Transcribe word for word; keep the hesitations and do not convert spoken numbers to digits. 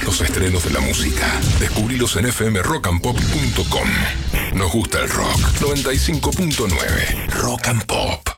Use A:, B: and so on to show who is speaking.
A: Los estrenos de la música. Descubrilos en f m rock and pop punto com. Nos gusta el rock. noventa y cinco punto nueve. Rock and Pop.